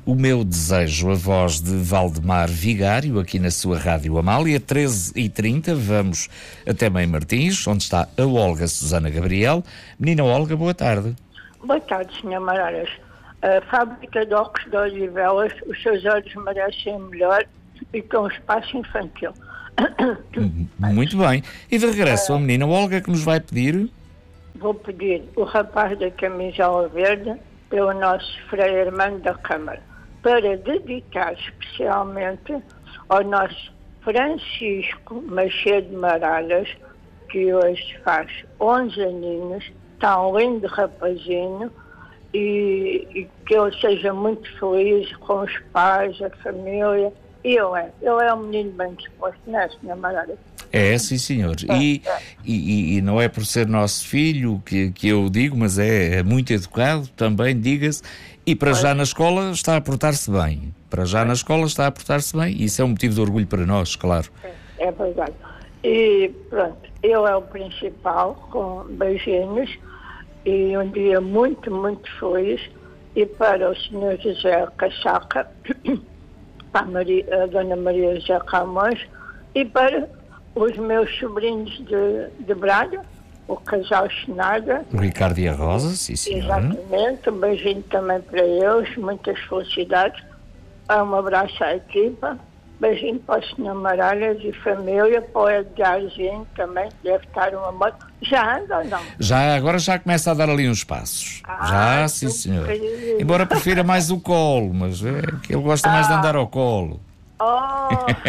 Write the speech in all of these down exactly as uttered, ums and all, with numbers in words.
O Meu Desejo, a voz de Valdemar Vigário, aqui na sua Rádio Amália, treze e trinta, vamos até Mãe Martins, onde está a Olga Susana Gabriel. Menina Olga, boa tarde. Boa tarde, senhor Mararas. A fábrica de óculos de Odivelas, os seus olhos merecem melhor e com espaço infantil. Muito bem. E de regresso, a menina Olga que nos vai pedir... Vou pedir o rapaz da camisola verde pelo nosso Frei Armando da Câmara, para dedicar especialmente ao nosso Francisco Macedo Maralhas, que hoje faz onze aninhos, tão lindo rapazinho, e, e que ele seja muito feliz com os pais, a família. E ele é, ele é um menino bem disposto, não é, senhora Maralhas? É, sim, senhor. É, e, é. E, e não é por ser nosso filho que, que eu digo, mas é, é muito educado, também, diga-se, e para Pois. já na escola está a portar-se bem. Para já na escola está a portar-se bem, e isso é um motivo de orgulho para nós, claro. É, é verdade. E pronto, ele é o principal, com beijinhos, e um dia muito, muito feliz. E para o senhor José Cachaca, para a, Maria, a dona Maria José Camões, e para os meus sobrinhos de, de Braga, o casal Schneider. O Ricardo e a Rosa, sim, senhor. Exatamente, um beijinho também para eles, muitas felicidades. Um abraço à equipa, beijinho para o senhor Maralhas e família, para o Edgarzinho também, deve estar uma moto. Já anda ou não? Já, agora já começa a dar ali uns passos. Ah, já, sim, senhor. Embora prefira mais o colo, mas é que ele gosta ah. mais de andar ao colo. Oh!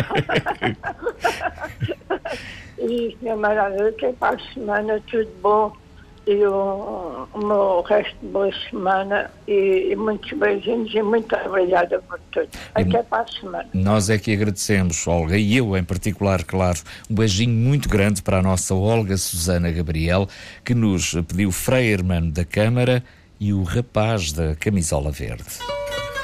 E, senhor Maralhas, que para a semana tudo bom e o, o meu resto de boa semana e, e muitos beijinhos e muito obrigada por tudo. Até para a semana. Nós é que agradecemos, Olga, e eu em particular, claro, um beijinho muito grande para a nossa Olga Susana Gabriel, que nos pediu Frei Armando da Câmara e o rapaz da camisola verde.